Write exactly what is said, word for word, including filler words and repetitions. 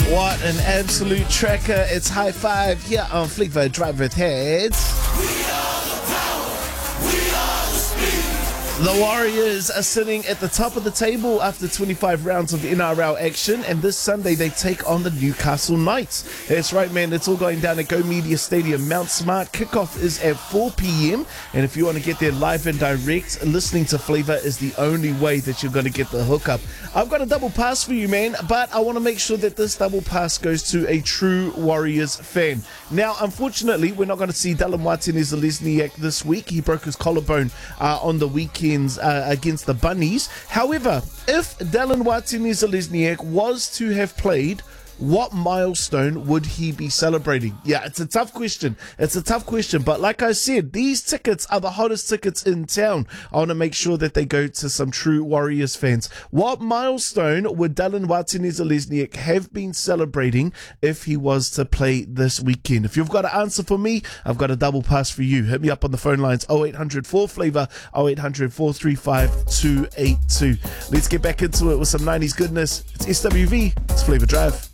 What an absolute tracker. It's High Five here on Flavor Drive with Heads. The Warriors are sitting at the top of the table after twenty-five rounds of N R L action, and this Sunday they take on the Newcastle Knights. That's right, man. It's all going down at Go Media Stadium, Mount Smart. Kickoff is at four p.m. and if you want to get there live and direct, listening to Flavor is the only way that you're going to get the hookup. I've got a double pass for you, man, but I want to make sure that this double pass goes to a true Warriors fan. Now, unfortunately, we're not going to see Dallin Watene-Zelezniak this week. He broke his collarbone uh, on the weekend. Uh, against the Bunnies. However, if Dallin Watene-Zelezniak was to have played, what milestone would he be celebrating? Yeah, it's a tough question. It's a tough question. But like I said, these tickets are the hottest tickets in town. I want to make sure that they go to some true Warriors fans. What milestone would Dallin Watene-Zelezniak have been celebrating if he was to play this weekend? If you've got an answer for me, I've got a double pass for you. Hit me up on the phone lines oh eight hundred four Flavor, oh eight hundred four three five two eight two. Let's get back into it with some nineties goodness. It's S W V. It's Flavor Drive.